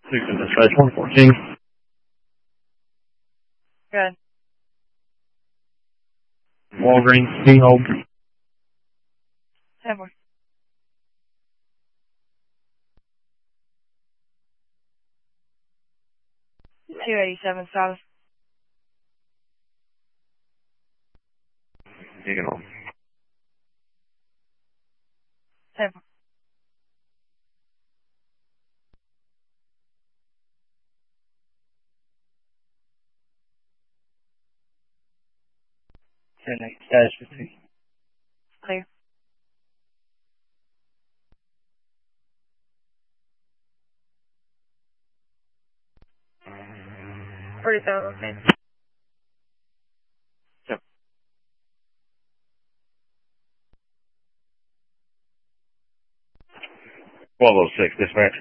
Houston Dispatch 114. Good. Walgreens, King Hold. 10-4. 287 South. Taking on. 10-4. 10-8, status 15. Clear. 40,000. Yep. 1206, dispatch.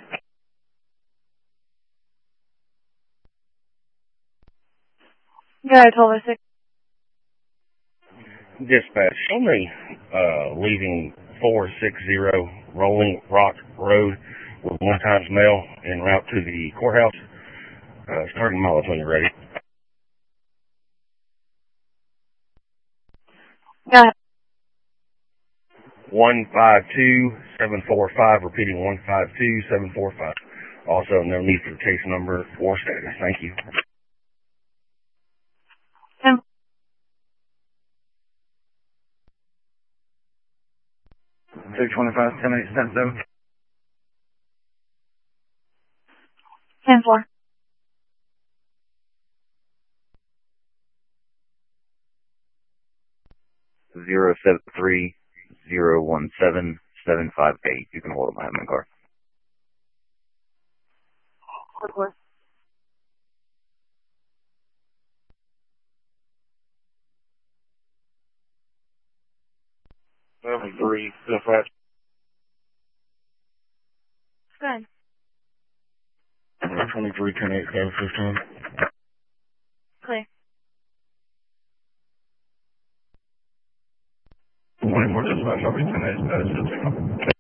Yeah, 1206. Dispatch, show me leaving 460 Rolling Rock Road with 1 times mail en route to the courthouse. Starting mileage when you're ready. Yeah. 152745, repeating 152745. Also, no need for case number or status. Thank you. 10. 625, 10-8, 10-4. 073-017-758. You can hold up my admin card. 4. 73, dispatch. Good. 23, 10-8, 715. Clear. Morning, more dispatch. I'll be 10-8, 715.